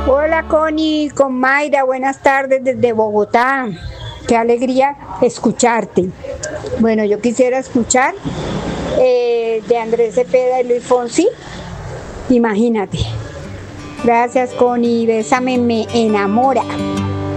Hola Connie, con Mayra, buenas tardes desde Bogotá. Qué alegría escucharte. Bueno, yo quisiera escuchar de Andrés Cepeda y Luis Fonsi. Imagínate. Gracias Connie, bésame, me enamora.